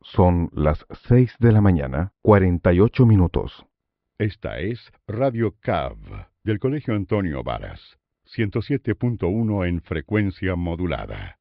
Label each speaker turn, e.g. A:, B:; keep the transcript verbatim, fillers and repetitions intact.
A: Son las seis de la mañana, cuarenta y ocho minutos.
B: Esta es Radio C A V del Colegio Antonio Varas, ciento siete punto uno en frecuencia modulada.